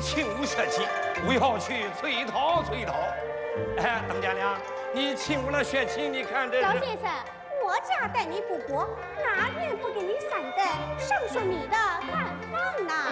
请勿客气，我要去催讨。哎，邓家娘，你请我了学琴，你看这老先生，我家待你不薄，哪点不给你3等，上说你的饭饭呐？